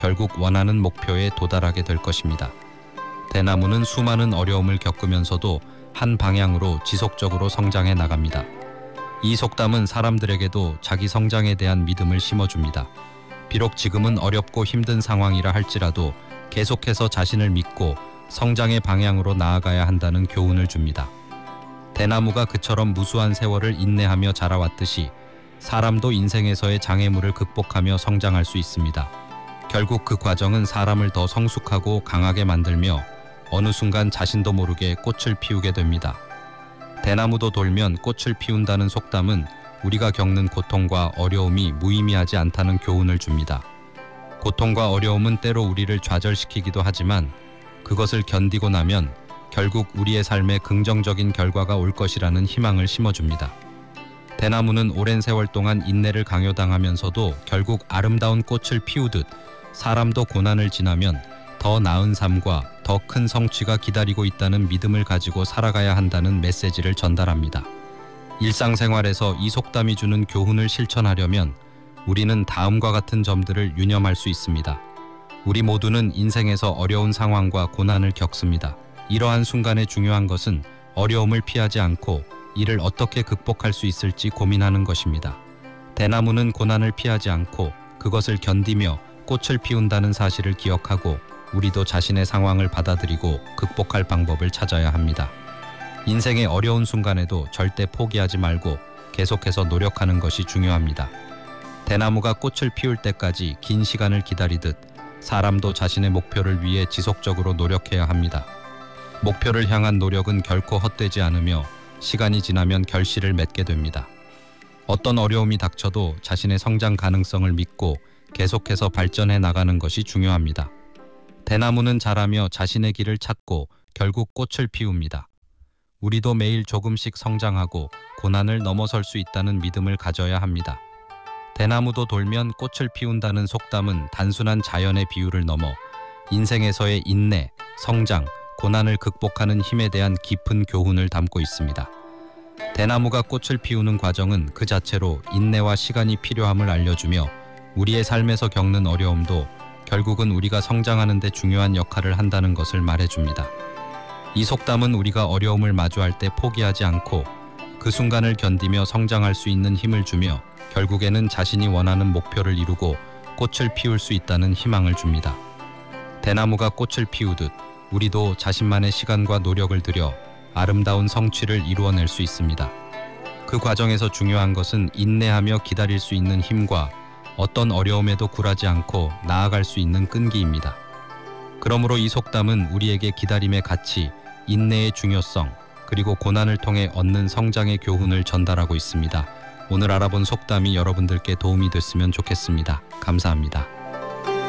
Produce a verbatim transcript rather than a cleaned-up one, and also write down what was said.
결국 원하는 목표에 도달하게 될 것입니다. 대나무는 수많은 어려움을 겪으면서도 한 방향으로 지속적으로 성장해 나갑니다. 이 속담은 사람들에게도 자기 성장에 대한 믿음을 심어줍니다. 비록 지금은 어렵고 힘든 상황이라 할지라도 계속해서 자신을 믿고 성장의 방향으로 나아가야 한다는 교훈을 줍니다. 대나무가 그처럼 무수한 세월을 인내하며 자라왔듯이 사람도 인생에서의 장애물을 극복하며 성장할 수 있습니다. 결국 그 과정은 사람을 더 성숙하고 강하게 만들며 어느 순간 자신도 모르게 꽃을 피우게 됩니다. 대나무도 돌면 꽃을 피운다는 속담은 우리가 겪는 고통과 어려움이 무의미하지 않다는 교훈을 줍니다. 고통과 어려움은 때로 우리를 좌절시키기도 하지만 그것을 견디고 나면 결국 우리의 삶에 긍정적인 결과가 올 것이라는 희망을 심어줍니다. 대나무는 오랜 세월 동안 인내를 강요당하면서도 결국 아름다운 꽃을 피우듯 사람도 고난을 지나면 더 나은 삶과 더 큰 성취가 기다리고 있다는 믿음을 가지고 살아가야 한다는 메시지를 전달합니다. 일상생활에서 이 속담이 주는 교훈을 실천하려면 우리는 다음과 같은 점들을 유념할 수 있습니다. 우리 모두는 인생에서 어려운 상황과 고난을 겪습니다. 이러한 순간에 중요한 것은 어려움을 피하지 않고 이를 어떻게 극복할 수 있을지 고민하는 것입니다. 대나무는 고난을 피하지 않고 그것을 견디며 꽃을 피운다는 사실을 기억하고 우리도 자신의 상황을 받아들이고 극복할 방법을 찾아야 합니다. 인생의 어려운 순간에도 절대 포기하지 말고 계속해서 노력하는 것이 중요합니다. 대나무가 꽃을 피울 때까지 긴 시간을 기다리듯 사람도 자신의 목표를 위해 지속적으로 노력해야 합니다. 목표를 향한 노력은 결코 헛되지 않으며 시간이 지나면 결실을 맺게 됩니다. 어떤 어려움이 닥쳐도 자신의 성장 가능성을 믿고 계속해서 발전해 나가는 것이 중요합니다. 대나무는 자라며 자신의 길을 찾고 결국 꽃을 피웁니다. 우리도 매일 조금씩 성장하고 고난을 넘어설 수 있다는 믿음을 가져야 합니다. 대나무도 돌면 꽃을 피운다는 속담은 단순한 자연의 비유를 넘어 인생에서의 인내, 성장, 고난을 극복하는 힘에 대한 깊은 교훈을 담고 있습니다. 대나무가 꽃을 피우는 과정은 그 자체로 인내와 시간이 필요함을 알려주며 우리의 삶에서 겪는 어려움도 결국은 우리가 성장하는 데 중요한 역할을 한다는 것을 말해줍니다. 이 속담은 우리가 어려움을 마주할 때 포기하지 않고 그 순간을 견디며 성장할 수 있는 힘을 주며 결국에는 자신이 원하는 목표를 이루고 꽃을 피울 수 있다는 희망을 줍니다. 대나무가 꽃을 피우듯 우리도 자신만의 시간과 노력을 들여 아름다운 성취를 이루어낼 수 있습니다. 그 과정에서 중요한 것은 인내하며 기다릴 수 있는 힘과 어떤 어려움에도 굴하지 않고 나아갈 수 있는 끈기입니다. 그러므로 이 속담은 우리에게 기다림의 가치, 인내의 중요성, 그리고 고난을 통해 얻는 성장의 교훈을 전달하고 있습니다. 오늘 알아본 속담이 여러분들께 도움이 됐으면 좋겠습니다. 감사합니다.